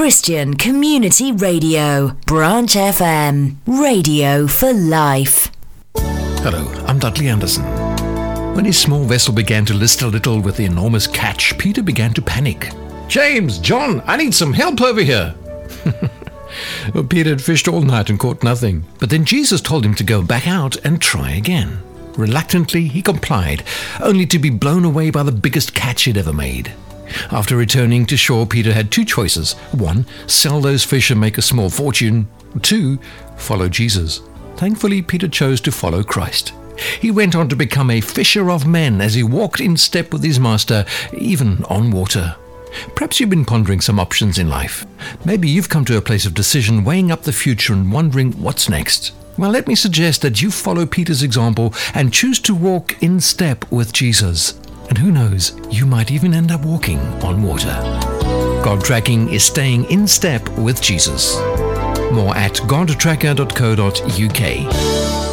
Christian Community Radio, Branch FM, radio for life. Hello, I'm Dudley Anderson. When his small vessel began to list a little with the enormous catch, Peter began to panic. James, John, I need some help over here. Well, Peter had fished all night and caught nothing. But then Jesus told him to go back out and try again. Reluctantly, he complied, only to be blown away by the biggest catch he'd ever made. After returning to shore, Peter had two choices. 1, sell those fish and make a small fortune. 2, follow Jesus. Thankfully, Peter chose to follow Christ. He went on to become a fisher of men as he walked in step with his master, even on water. Perhaps you've been pondering some options in life. Maybe you've come to a place of decision, weighing up the future and wondering what's next. Well, let me suggest that you follow Peter's example and choose to walk in step with Jesus. And who knows, you might even end up walking on water. God Tracking is staying in step with Jesus. More at godtracker.co.uk.